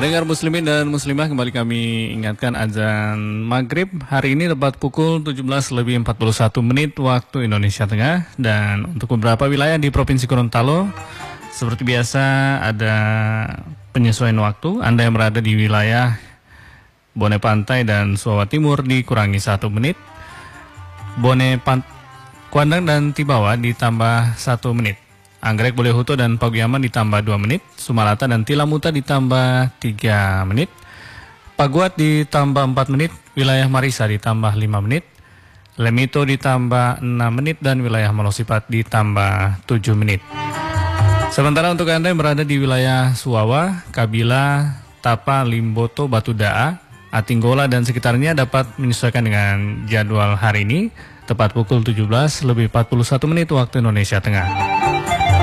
Pendengar muslimin dan muslimah, kembali kami ingatkan azan maghrib hari ini tepat pukul 17:41 waktu Indonesia Tengah. Dan untuk beberapa wilayah di Provinsi Gorontalo, seperti biasa ada penyesuaian waktu. Anda yang berada di wilayah Bone Pantai dan Suawa Timur dikurangi 1 menit. Kuandang dan Tibawa ditambah 1 menit. Anggrek, Bolehuto, dan Paguyaman ditambah 2 menit. Sumalata dan Tilamuta ditambah 3 menit. Paguat ditambah 4 menit. Wilayah Marisa ditambah 5 menit. Lemito ditambah 6 menit. Dan wilayah Malosipat ditambah 7 menit. Sementara untuk Anda yang berada di wilayah Suawa, Kabila, Tapa, Limboto, Batu Daa, Atinggola, dan sekitarnya dapat menyesuaikan dengan jadwal hari ini. Tepat pukul 17:41 waktu Indonesia Tengah.